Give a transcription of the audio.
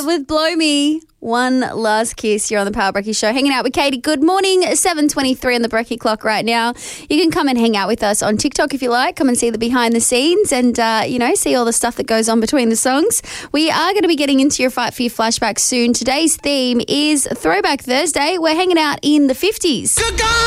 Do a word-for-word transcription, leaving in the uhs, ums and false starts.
with Blow Me. One last kiss. You're on the Power Brekkie Show, hanging out with Katie. Good morning. seven twenty-three on the Brekkie clock right now. You can come and hang out with us on TikTok if you like. Come and see the behind the scenes and, uh, you know, see all the stuff that goes on between the songs. We are going to be getting into your Fight for Your flashback soon. Today's theme is Throwback Thursday. We're hanging out in the fifties. Good God!